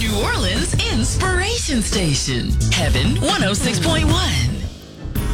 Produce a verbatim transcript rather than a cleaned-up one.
New Orleans Inspiration Station. Heaven one oh six point one.